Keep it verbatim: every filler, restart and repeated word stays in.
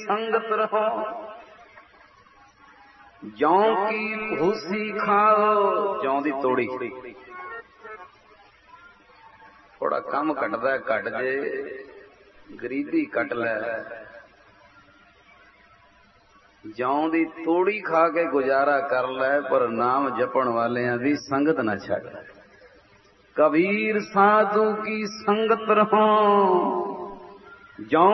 संगत रहो। जौ की भूसी खाओ, जौ दी तोड़ी। थोड़ा कम कटदा कट जे, गरीबी कट लै। जौ दी तोड़ी खा के गुजारा कर लै, पर नाम जपण वालियां दी संगत ना छड़। कबीर साधु की संगत रहो। जौ